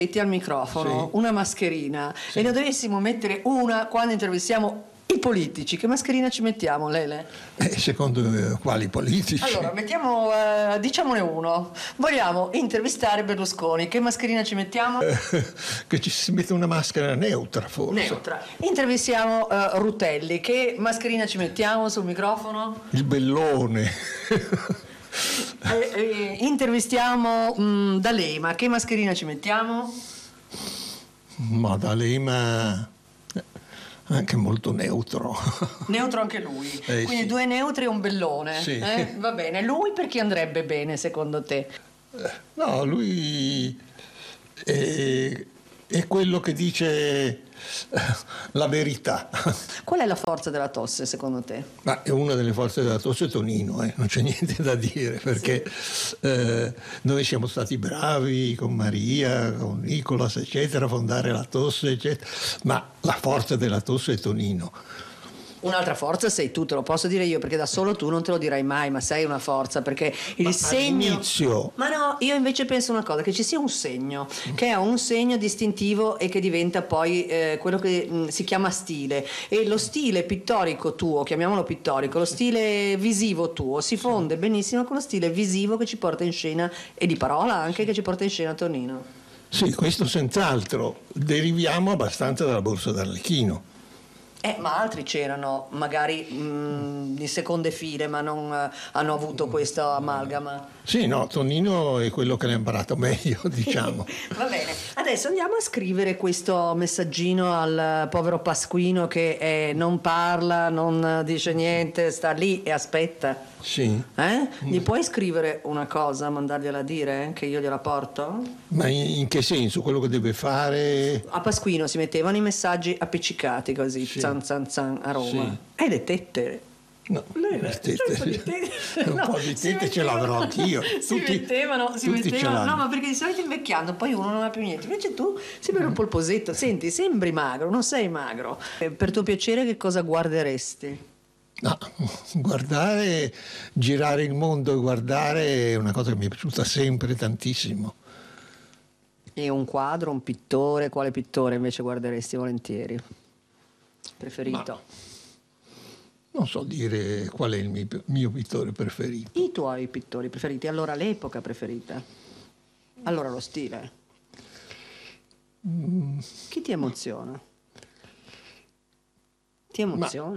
Metti al microfono una mascherina e ne dovessimo mettere una quando intervistiamo i politici, che mascherina ci mettiamo, Lele? Secondo quali politici? Allora, mettiamo, diciamone uno. Vogliamo intervistare Berlusconi, che mascherina ci mettiamo? Che ci si mette una maschera neutra, forse. Neutra. Intervistiamo Rutelli, che mascherina ci mettiamo sul microfono? Il bellone. Intervistiamo D'Alema, che mascherina ci mettiamo? Ma D'Alema anche molto neutro. Neutro anche lui. Quindi sì. 2 neutri e un bellone. Sì. Va bene. Lui perché andrebbe bene secondo te? No, lui è quello che dice la verità. Qual è la forza della tosse secondo te? Ma è una delle forze della tosse Tonino, non c'è niente da dire, perché noi siamo stati bravi con Maria, con Nicolas, eccetera, a fondare la tosse, eccetera, ma la forza della tosse è Tonino. Un'altra forza sei tu, te lo posso dire io, perché da solo tu non te lo dirai mai, ma sei una forza, perché il segno... All'inizio... Ma no, io invece penso una cosa, che ci sia un segno, che è un segno distintivo e che diventa poi quello che si chiama stile. E lo stile pittorico tuo, chiamiamolo pittorico, lo stile visivo tuo, si fonde benissimo con lo stile visivo che ci porta in scena, e di parola anche, che ci porta in scena Tonino. Sì, questo senz'altro. Deriviamo abbastanza dalla Borsa d'Arlecchino. Ma altri c'erano, magari in seconde file, ma non hanno avuto questo amalgama. Sì, no, Tonino è quello che l'ha imparato meglio, diciamo. Va bene, adesso andiamo a scrivere questo messaggino al povero Pasquino che non parla, non dice niente, sta lì e aspetta. Sì. Gli puoi scrivere una cosa, mandargliela dire, che io gliela porto? Ma in che senso? Quello che deve fare? A Pasquino si mettevano i messaggi appiccicati così, Sì. zan zan zan a Roma. Sì. E le tette? No, Un po' di tette ce l'avrò anch'io. Si mettevano, no, ma perché di solito invecchiando poi uno non ha più niente, invece tu sembri un polposetto. Senti, sembri magro, non sei magro. Per tuo piacere che cosa guarderesti? No, guardare, girare il mondo e guardare è una cosa che mi è piaciuta sempre tantissimo. E un quadro, un pittore, quale pittore invece guarderesti volentieri? Preferito? Non so dire qual è il mio pittore preferito. I tuoi pittori preferiti, allora l'epoca preferita, allora lo stile. Chi ti emoziona? Ti emoziona?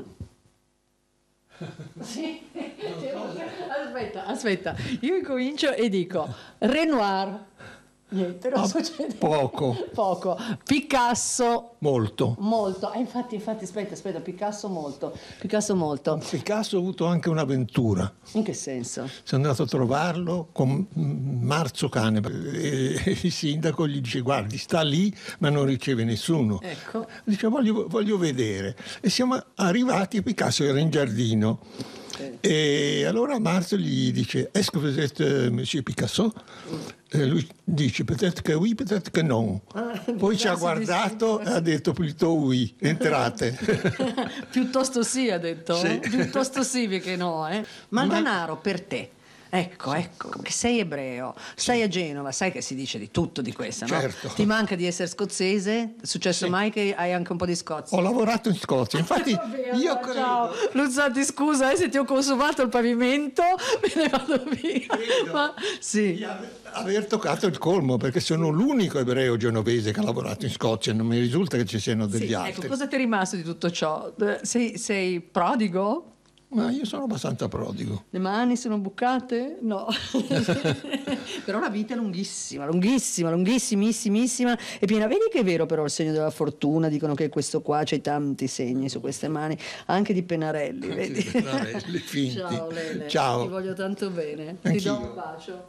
Sì. Aspetta, io incomincio e dico Renoir. Niente, non succede. Poco. Picasso. Molto. Infatti, aspetta, Picasso molto. Picasso ha avuto anche un'avventura. In che senso? Sono andato a trovarlo con Marzo Cane e il sindaco gli dice: guardi, sta lì ma non riceve nessuno. Ecco. Dice: voglio vedere. E siamo arrivati, Picasso era in giardino. E allora Marzo gli dice: est-ce que vous êtes monsieur Picasso? E lui dice: peut-être que oui, peut-être que non. Poi ci ha guardato e ha detto: plutôt oui, entrate. Piuttosto sì, ha detto. Sì. Piuttosto sì, perché no, Manganaro, per te. Ecco, che sei ebreo, stai a Genova, sai che si dice di tutto di questa, no? Certo. Ti manca di essere scozzese? È successo Sì. mai che hai anche un po' di Scozia? Ho lavorato in Scozia, infatti io credo... Ciao, Luzzati, scusa se ti ho consumato il pavimento, me ne vado via. Ma sì. di aver toccato il colmo, perché sono l'unico ebreo genovese che ha lavorato in Scozia, non mi risulta che ci siano degli Sì, altri. ecco, cosa ti è rimasto di tutto ciò? Sei prodigo? Ma io sono abbastanza prodigo. Le mani sono bucate? No. Però la vita è lungissimissima e piena. Vedi che è vero però il segno della fortuna, dicono che questo qua c'hai tanti segni su queste mani, anche di pennarelli, vedi? Sì, pennarelli finti. Ciao Lele, Ciao. ti voglio tanto bene. Anch'io. Ti do un bacio.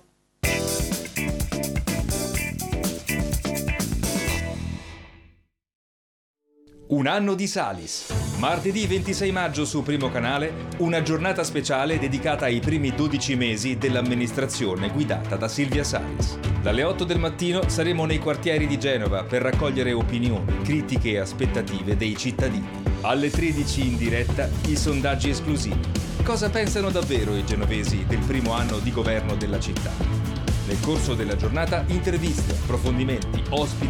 Un anno di Salis. Martedì 26 maggio su Primo Canale, una giornata speciale dedicata ai primi 12 mesi dell'amministrazione guidata da Silvia Salis. Dalle 8 del mattino saremo nei quartieri di Genova per raccogliere opinioni, critiche e aspettative dei cittadini. Alle 13 in diretta i sondaggi esclusivi. Cosa pensano davvero i genovesi del primo anno di governo della città? Nel corso della giornata interviste, approfondimenti, ospiti